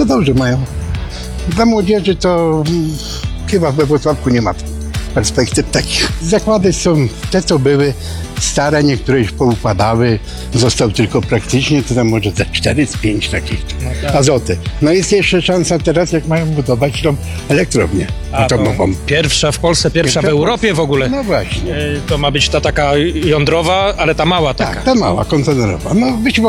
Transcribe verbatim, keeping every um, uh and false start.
to dobrze mają. Dla młodzieży to mm, chyba we Wrocławku nie ma perspektyw takich. Zakłady są te, co były stare, niektóre już poupadały, został tylko praktycznie, to tam może za cztery z pięć takich azoty. No jest jeszcze szansa teraz, jak mają budować tą elektrownię atomową. Pierwsza w Polsce, pierwsza w Pierwsza w Europie w ogóle. No właśnie. E, To ma być ta taka jądrowa, ale ta mała taka. Tak, ta mała, kontenerowa. No być może